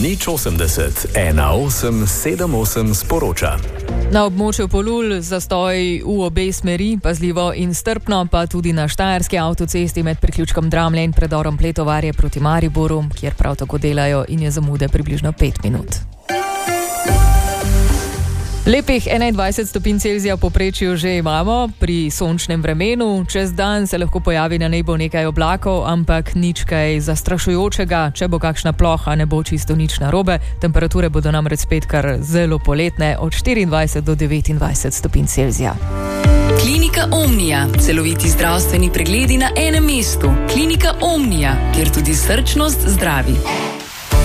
Nič 80 18 78 sporoča. Na območju Polul zastoj v obe smeri, pazljivo in strpno, pa tudi na štajerski avtocesti med priključkom Dramlje in predorom Pletovarje proti Mariboru, kjer prav tako delajo in je zamude približno 5 minut. Lepih 21 stopinj Celzija v povprečju že imamo pri sončnem vremenu. Čez dan se lahko pojavi na nebu nekaj oblakov, ampak nič kaj zastrašujočega. Če bo kakšna ploha, ne bo čisto nič narobe. Temperature bodo namreč spet kar zelo poletne, od 24 do 29 stopinj Celzija. Klinika Omnia. Celoviti zdravstveni pregledi na enem mestu. Klinika Omnia, kjer tudi srčnost zdravi.